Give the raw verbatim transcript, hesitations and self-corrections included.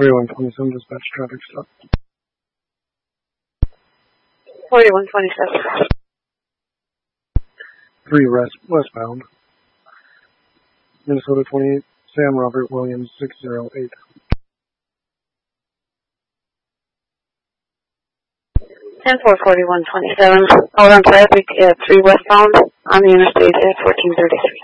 forty-one twenty-seven, dispatch traffic stop. forty-one twenty-seven. three west, westbound. Minnesota twenty-eight, Sam Robert Williams, six zero eight. ten four forty-one twenty-seven. Hold on traffic at three westbound on the interstate at fourteen thirty-three.